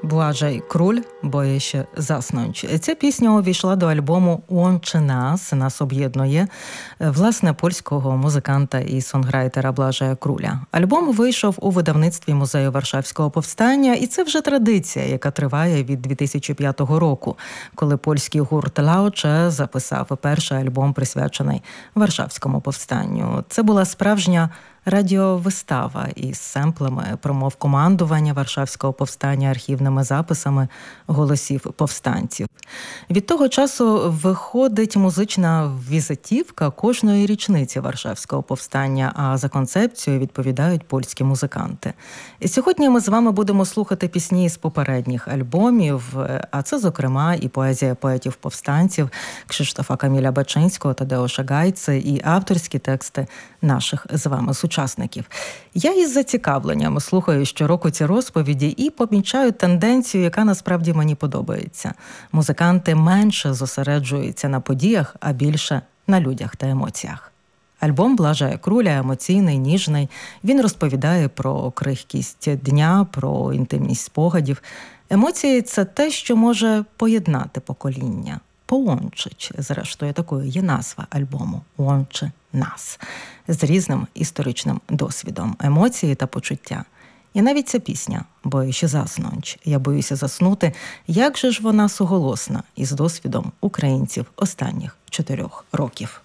Błażej Król «Boję się zasnąć». Ця пісня увійшла до альбому «Łączy nas» «Нас об'єднує», власне, польського музиканта і сонграйтера Блажея Круля. Альбом вийшов у видавництві Музею Варшавського повстання, і це вже традиція, яка триває від 2005 року, коли польський гурт Лауче записав перший альбом, присвячений Варшавському повстанню. Це була справжня радіовистава із семплами промов командування Варшавського повстання, архівними записами голосів повстанців. Від того часу виходить музична візитівка кожної річниці Варшавського повстання, а за концепцією відповідають польські музиканти. І сьогодні ми з вами будемо слухати пісні з попередніх альбомів, а це, зокрема, і поезія поетів-повстанців Кшиштофа Каміля Бачинського, Тадеуша Гайци, і авторські тексти наших з вами сучасників. Я із зацікавленням слухаю щороку ці розповіді і помічаю тенденцію, яка насправді мені подобається. Музиканти менше зосереджуються на подіях, а більше на людях та емоціях. Альбом Блажея Круля емоційний, ніжний. Він розповідає про крихкість дня, про інтимність спогадів. Емоції – це те, що може поєднати покоління. «Поłączyć», зрештою, такою є назва альбому «Łączy nas», з різним історичним досвідом, емоції та почуття. І навіть ця пісня «Боюся заснуть», «Я боюся заснути», як же ж вона суголосна із досвідом українців останніх 4 років.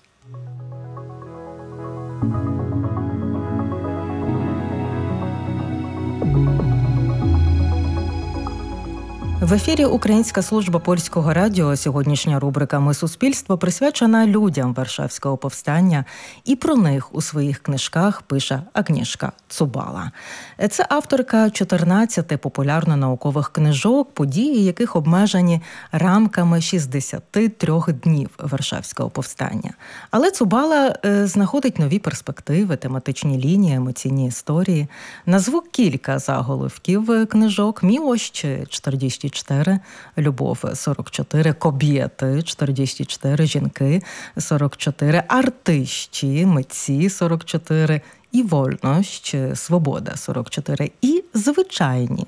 В ефірі Українська служба польського радіо. Сьогоднішня рубрика «Ми суспільство» присвячена людям Варшавського повстання, і про них у своїх книжках пише Агнєшка Цубала. Це авторка 14 популярно-наукових книжок, події яких обмежені рамками 63 днів Варшавського повстання. Але Цубала знаходить нові перспективи, тематичні лінії, емоційні історії. Назву кілька заголовків книжок: «Мілощ» 44, «Любов» 44, «Кобєти» 44, «Жінки» 44, «Артищі», «Митці» 44, і «Вольність», «Свобода» 44, і «Звичайні»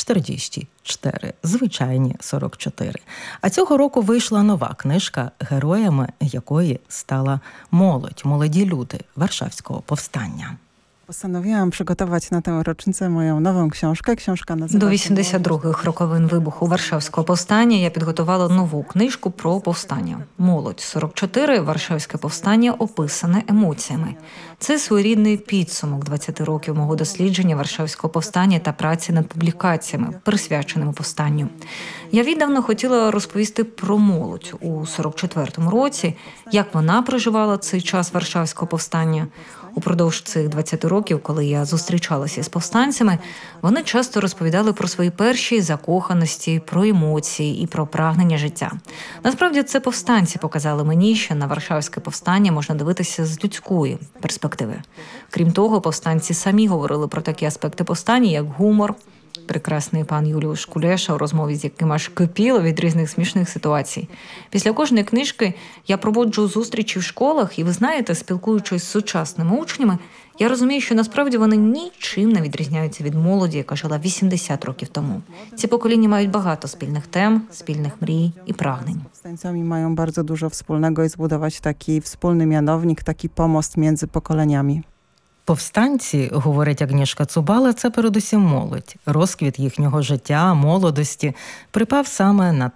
44, «Звичайні» 44. А цього року вийшла нова книжка, героями якої стала молодь, молоді люди Варшавського повстання. Postanowiłam przygotować na tę rocznicę moją nową książkę. Książka nazywa До 82-х роковин вибуху Варшавського повстання я підготувала нову книжку про повстання. «Молодь» 44. Варшавське повстання описане емоціями. Це своєрідний підсумок 20 років мого дослідження Варшавського повстання та праці над публікаціями, присвяченими повстанню. Я віддавна хотіла розповісти про молодь у 44-му році, як вона проживала цей час Варшавського повстання. Упродовж цих 20 років, коли я зустрічалася з повстанцями, вони часто розповідали про свої перші закоханості, про емоції і про прагнення життя. Насправді, це повстанці показали мені, що на Варшавське повстання можна дивитися з людської перспективи. Крім того, повстанці самі говорили про такі аспекти повстання, як гумор. Прекрасний пан Юліуш Кулеша, у розмові з яким аж кипіло від різних смішних ситуацій. Після кожної книжки я проводжу зустрічі в школах, і ви знаєте, спілкуючись з сучасними учнями, я розумію, що насправді вони нічим не відрізняються від молоді, яка жила 80 років тому. Ці покоління мають багато спільних тем, спільних мрій і прагнень. Powstańcami mają bardzo dużo wspólnego i zbudować taki wspólny mianownik, taki pomost między pokoleniami. Повстанці, говорить Агнєшка Цубала, це передусім молодь. Розквіт їхнього життя, молодості припав саме на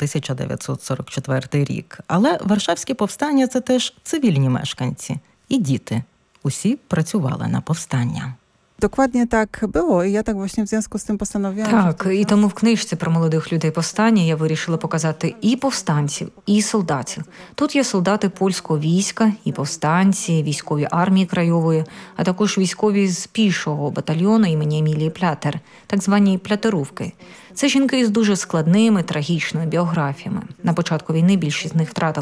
1944 рік. Але Варшавське повстання – це теж цивільні мешканці і діти. Усі працювали на повстання. Dokładnie tak było i ja tak właśnie w związku z tym postanowiłam... Так, і тому в книжці про молодих людей повстання я вирішила показати і повстанців, і солдатів. Тут є солдати польського війська, і повстанці, військові армії краєвої, а також військові з пішого батальйону імені Емілії Плятер, так звані плятерувки. Це жінки з дуже складними, трагічними біографіями. На початку війни більшість з них втратили